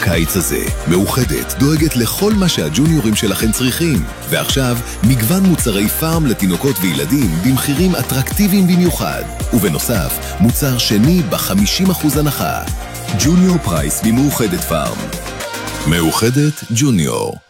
הקיץ הזה. מאוחדת דואגת לכל מה שהג'וניורים שלכם צריכים. ועכשיו, מגוון מוצרי פארם לתינוקות וילדים במחירים אטרקטיביים במיוחד. ובנוסף, מוצר שני ב-50% הנחה. ג'וניור פרייס במאוחדת פארם. מאוחדת ג'וניור.